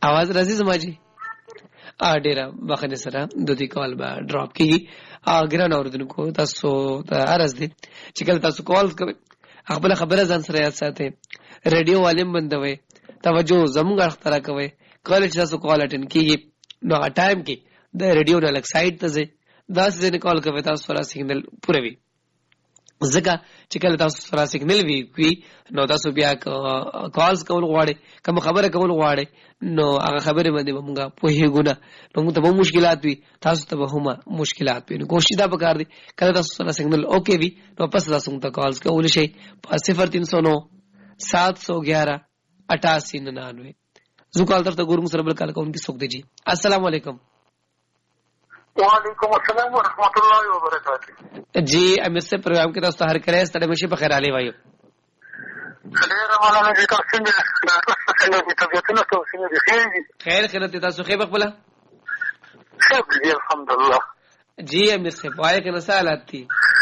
आवाज राځي زما جی ډیره بخنه سره د دې کال به ډراپ کیږي. ګران اوردونکو تاسو ته عرض دي چې کله تاسو کال کوئ خپل خبره ځان سره یاد ساتئ، ریډیو والیم بندوي، توجه زموږ اختراع کوي. کله چې تاسو کال اټین کیږي نو ټایم کې د ریډیو نه لک سایت ته ځئ، دا څه کال کوي تاسو سره سیګنل پوره وي. ځکه چې کله تاسو سره سیګنل وي نو تاسو بیا کالز کول غواړئ، کوم خبره کول غواړئ، نو هغه خبره باندې موږ په هیګونه نو موږ ته به مشکلات وي، تاسو ته به هم مشکلات وي. نو کوشش دا وکړئ کله تاسو سره سیګنل اوکے وي نو پس تاسو ته کالز کول شي په 0309 711 8899. زو کال تر ته ګورم سره بل کال کوم کی سوک دی جی. السلام علیکم. وعلیکم السلام ورحمۃ اللہ وبرکاتہ. جی امیر سے پروگرام کے تاسو هر کړه ستړي مشي په خیر علي وایو. خیر مولانا جی تاسو څنګه د طبيعتونو تاسو څنګه خیر دي؟ خیر خیرت تاسو خیر خپل؟ خیر دي الحمدلله. جی امیر سے وایي کنه سوالات دي.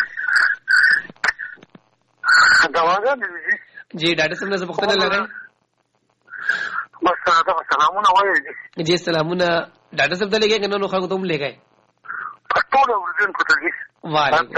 دواګه دي جی ډاکټر صاحب نه پوښتنه لرئ؟ بس دا سلامونه وایي. جی سلامونه ډاکټر صاحب ته لګي کنه نو خلکو ته هم لګي. ټول ورزين کوي. وعلیکم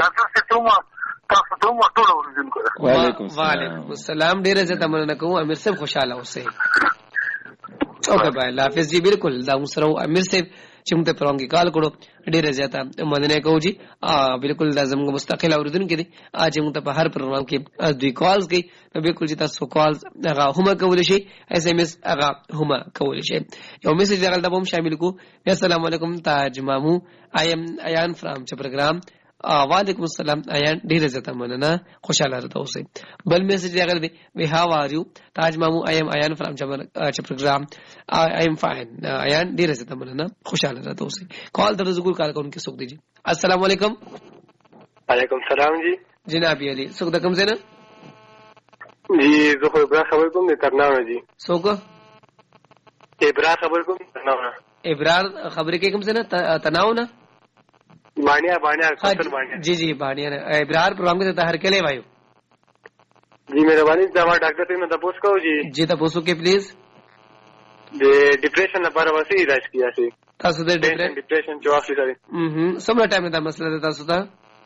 السلام. ډیر عزت مننه کوم امیر صاحب، خوشاله اوسئ. اوکے بھائی اللہ حافظ جی. بالکل دا سره امیر صاحب چې موږ ته پرونګي کال کړو ډیر زیاته مننه کوم جی. بالکل لازم مستقل اوریدونکو دي چې موږ ته په هر پروګرام کې دوی کالز کوي، نو بالکل چې تاسو کالز هغه هم کول شي، اس ام اس هغه هم کول شي. یو میسج هغه د بم شامل کو. السلام علیکم تاج مامو ایان فرام چې پروګرام. وعلیکم السلام ایان ډیر عزت مننه، خوشاله راته اوسئ. بل میسج هغه دی وی هاو ار یو تاج مامو ایان فرام چې پروګرام آی ایم فاین. ایان ډیر عزت مننه، خوشاله راته اوسئ. کال در زګور کال کوونکی څوک دی جی؟ السلام علیکم. وعلیکم السلام جی. جناب علی څوک د کوم ځای نه؟ جی زه خو ابراهیم خبر کوم د ترناوه جی. څوک؟ ابراهیم خبر کوم ترناوه. ابراهیم خبرې کې کوم ځای نه؟ تناو نه بانیا جی جی بانیا ابراهیم پروګرام کې ته هر کله وایو. جی مهرباني زما ډاکټر ته نه تاسو کو جی. جی تاسو کې پلیز د ډیپریشن لپاره واسي علاج کیاسي. تاسو د ډیپریشن جو اخلي سره سمره ټایم دا مسله ده تاسو ته؟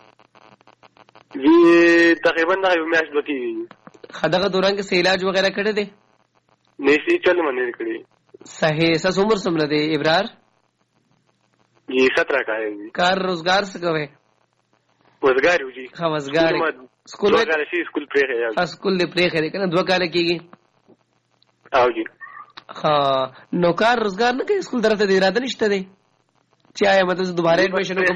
جی تقریبا دا یو میاشت وتی. خدغه دوران کې علاج وغیرہ کړی دی؟ نشي چل منې کړی. صحیح. سس عمر سمره دی ابراهیم؟ جی 17 کا ہے جی. کار روزگار څه کوي؟ روزگار جی. روزگار سکول وغیرہ شي سکول پرې ہے. سکول دې پرې ہے کنه 2 کال کېږي. او جی نو کار روزگار نه کوي، سکول درته دی اراده نشته دی چې آیا مطلب دوباره ایڈمیشن وکړم؟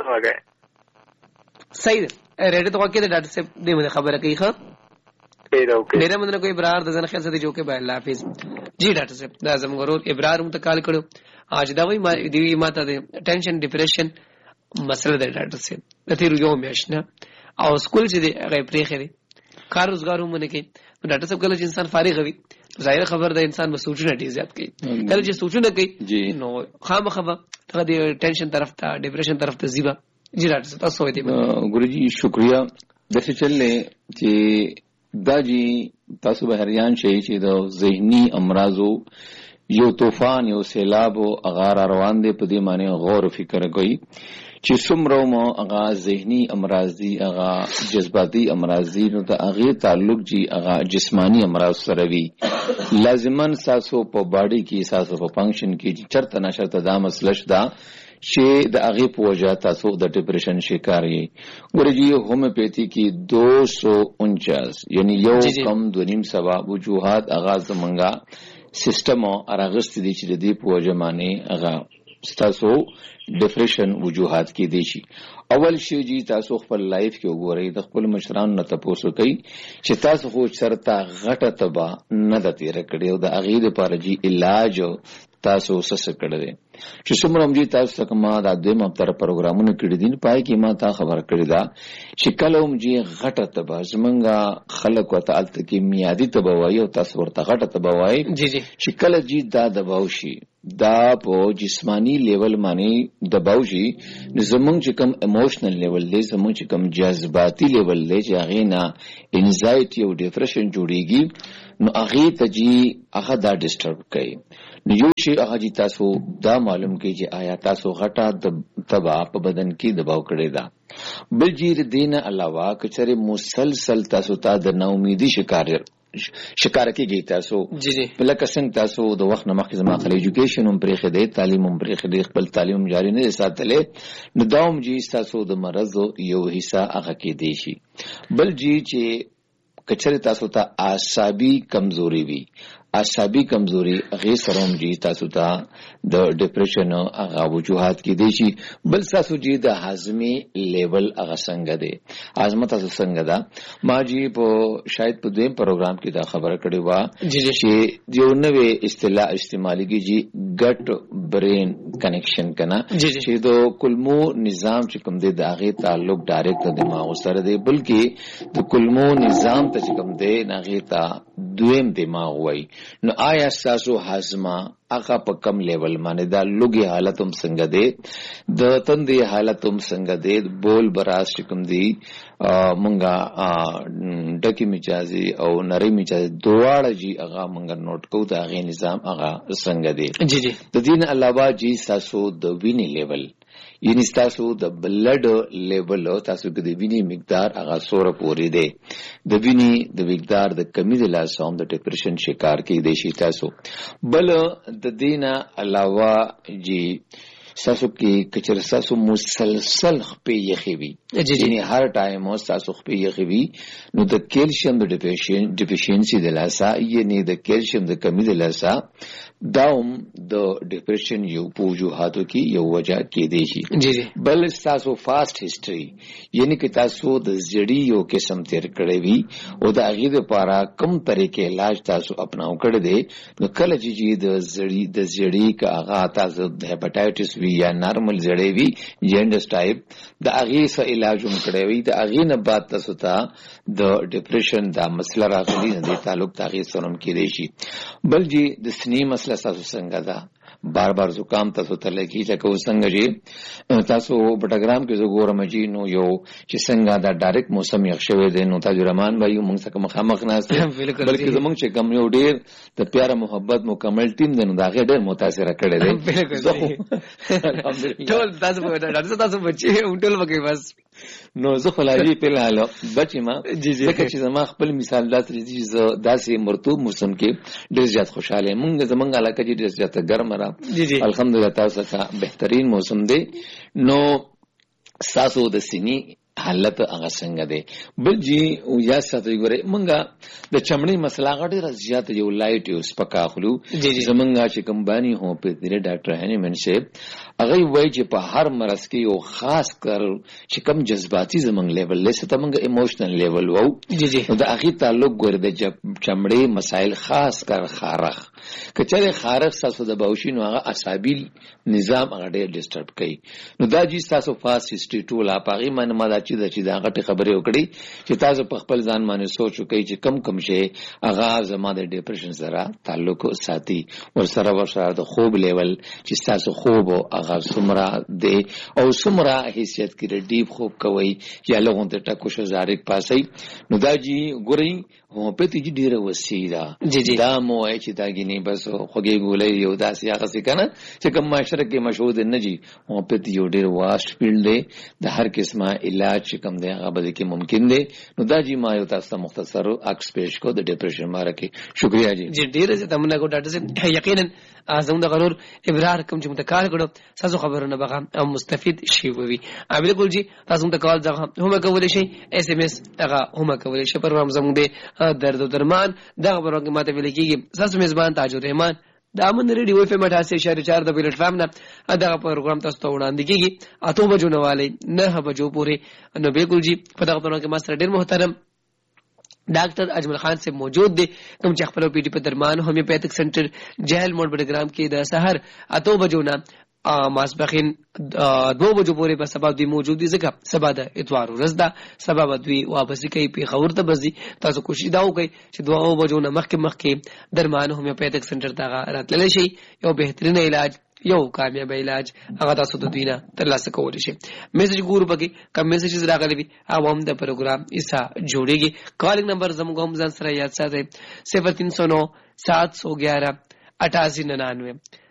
صحیح ده. ریډ ته وکړه ډاکټر صاحب دې مده خبره کوي. ښه میرا مطلب کوئی ابرار د ځن خیال سره جو کې الله حافظ جی. ډاکټر صاحب دا زموږ ورور ابرار مت کال کړو اج دا وای ما دی ماته د ټینشن ډیپریشن مسله ده ډاکټر صاحب د تیر یو میاشنه او سکول چې دی هغه پرې خري کار روزګار هم نه کوي. ډاکټر صاحب کله چې انسان فارغ وي ظاهر خبر ده انسان مسوچونه ډیر زیات کوي، کله چې سوچونه کوي نو خامخا هغه د ټینشن طرف ته ډیپریشن طرف ته زیبا. جی ډاکټر صاحب تاسو وایي. ګورجی شکریا. د څه چلې چې دا جی تاسو به هریان شي چې د ذهني امراضو یو طوفان یو سیلاب او اغار روان دي، په دې معنی غور او فکر کوي چې څومره مو هغه ذهني امراض دي، هغه جذباتي امراض دي، نو ته هغه تعلق جی هغه جسمانی امراض سره وي. لازمان ساسو په باډي کې ساسو په فنکشن کې چرته نشرته دا مسله شته چې د هغه په وجه تاسو د ډیپریشن شکار یې. ورجی هومیوپیتھی کې 249 یعنی یو کم 2.5 سبا وجوهات اغاز منګه سیستم اراغست دي چې د دې په وجه باندې هغه تاسو ډیپریشن وجوهات کې دي شي. اول شی جی تاسو خپل لایف کې وګورئ، د خپل مشرانو نه تاسو کوي چې تاسو خو چرته غټه تبا نه د تیر کړي او د هغه لپاره جی علاج تاسو سس کړی چې څومره هم تاسو کما د دویم تر پروګرامونو کړی دي پای کې ما تا خبر کړی دا چې کله هم جی غټه تبا زمونږه خلک او تعالت کې میادي تبا وایي او تاسو ورته غټه تبا وایي چې کله جی دا دباو شي دا په جسمانی لیول باندې دباو شي زمونږ چې کوم ایموشنل لیول دی، زمونږ چې کوم جذباتي لیول دی چې هغه نه انزایټي او ډیپریشن جوړیږي، نو هغه ته جی هغه دا ډیسټرب کوي. نو یو شی هغه چې تاسو دا معلوم کړئ چې آیا تاسو غټه د تبا په بدن کې دباو کړی دا. بل جیر دین علاوه کچره مسلسل تاسو ته د نا امیدي شکار کېږي تاسو لکه څنګه تاسو د وخت نه مخکې زما خل ایجوکیشن هم پرې خدای تعلیم هم پرې خدای خپل تعلیم جاری نه ساتلې نو داوم جی تاسو د مرض یو حصہ هغه کې دی شي. بل جی چې کچره تاسو ته اعصابي کمزوري وي اعصابي کمزوري هغه سره جی تاسو ته د ډیپریشن هغه وجوهات کې دي شي. بل تاسو جی د هاضمي لیول هغه څنګه دی هاضمه تاسو څنګه ده. ما جی په شاید په دویم پروګرام کې دا خبره کړې و چې یو نوې اصطلاح استعمالي کیږي ګټ برین کنیکشن کنا چې د کولمو نظام چې کوم دی د هغه تعلق ډایرکټ د دماغ سره دی بلکې د کولمو نظام ته چې کوم دی هغه ته دویم دماغ وای. نو آیا تاسو هاضمه هغه په کم لیول باندې دا لوګي حالت هم څنګه دی د تندې حالت هم څنګه دی بول براس کوم دی مونږه ډکی میچازي او نری میچازي دواړه جی هغه مونږه نوٹ کوو دا غي نظام هغه څنګه دی. د دین علاوه جی تاسو د وینې لیول یعنی تاسو د بلډ لیول تاسو کې د وینې مقدار هغه سوره پورې دی د وینې د مقدار د کمی د لاسوم د ډیپریشن شکار کې دی شي تاسو. بل د دینه علاوه جی تاسو کې کچر تاسو مسلسل خپې یخي وي یعنی هر ټایم تاسو خپې یخي وي نو د کیلشیم د ډیفیشنسي د لاسا یعنی د کیلشیم د کمی د لاسا داوم د ډیپریشن یو وجوهاتو کې یو وجہ کې دی شي. بل تاسو فاست هیستوري یعنی کې تاسو د زړی یو قسم تیر کړی وي او د هغه لپاره کوم طریقې علاج تاسو اپناو کړی دی نو کله چې د زړی کا هغه تاسو د هپاتایټس وی یا نارمل زړی وي جینډس ټایپ د هغه سره علاج هم کړی وي د هغه نه بعد تاسو ته د ډیپریشن دا مسله راغلی نه تعلق تاغي سره هم کې دی شي. بل جی د سنی مسله تاسو څنګه ده بار زکام تاسو ته لګی چې کو څنګه جی تاسو بټګرام کې زه ګورم جی نو یو چې څنګه دا ډایرکټ موسم یخ شوی دی نو تاج رحمان بھائی موږ څخه مخامخ ناشته بلکې زمونږ چې کوم یو ډیر د پیار محبت مکمل ټیم دی نو دا غیر ډیر متاثر کړی دی ټول تاسو بچي ټول وکي بس نو زه خلایي په حاله بچی ما ځکه چې زما خپل مثال داسې مرطوب موسم کې ډیر زیات خوشاله مونږ زمونږ علاقه کې ډیر زیات ګرم را الحمدلله تاسو ته بهترین موسم دی. نو تاسو د سینې حالت هغه څنګه دی. بل جی او یا ساتي ګوره مونږه د چمړې مسله غټه زیات یو لایټ یو سپکا خلو زمونږه چې کمبانی هو په دې ډاکټر هني منشه هغه وایي چې په هر مرض کې یو خاص کر چې کم جذباتي زمونږ لیول لسه ته مونږه ایموشنل لیول وو دا اخی تعلق ګوره د چمړې مسائل خاص کر خارخ کچره خارخ تاسو د باوشینو هغه اعصابي نظام هغه ډېر ډیسټرب کوي. نو دا جی تاسو فاست هیستوري ټول اپاغي باندې چې دا غټه خبره وکړي چې تاسو په خپل ځان باندې سوچ وکړئ چې کم شي هغه زما د ډیپریشن سره تعلق ساتي ور سره د خوب لیول چې تاسو خوب هغه سمرا دی او سمرا حیثیت کې ډیپ خوب کوي یا لغون ته ټکو شزارک پاسي. نو دا جی ګورئ هو په دې ډیره وسیله دا مو چې دا غني بس خوږی ګولې یو داسې هغه څه کنه چې کوم معاشره کې مشهود نه جی هو په دې یو ډیر واش فیلډ دی د هر قسمه علاج کوم دی هغه به کې ممکن دی. نو دا جی ما یو تاسو مختصر عکس پیش کو د ډیپریشن ماره کې شکریا جی ډیر زه تمنا کو ډاکټر صاحب یقینا زموږ د غرور ابرار کوم چې متکال کړو تاسو خبرونه بغه او مستفید شي وي بالکل جی تاسو ته کال ځه هم کولای شي اس ام اس هغه هم کولای شي پروګرام زموږ د درد و درمان دغه پروګرام ماته ویل کیږي تاسو میزبان تاج الرحمن د امن ریډیو اف ام 88.4 د پلیټ فارم نه دغه پروګرام تاسو ته وړاندې کیږي اته بجو نه والي 9 بجو پورې. نو بالکل جی په دغه پروګرام کې ماستر ډیر محترم ډاکټر اجمل خان سے موجود دي کوم چې خپل پی ډی په درمان هومیوپیتھک سنټر جهل موډ بډګرام کې د سحر اته بجو نه ماسبخین 2 بجو پورې په سبا دوی موجود دي ځکه سبا د اتوار ورځ ده سبا دوی واپس کوي په خبر ته بزي تاسو کوشش دا وکړئ چې 2 بجو نه مخکې درمان هومیوپیتھک سنټر ته راتللی شي یو بهترین علاج یو کامیاب علاج هغه تاسو د دوی نه ترلاسه کولی شي. میسج ګورو پکې کوم میسجز راغلي وي او هم د پروګرام ایسا جوړيږي. کالینګ نمبر زموږ هم ځان سره یاد ساتئ 0309 711 8899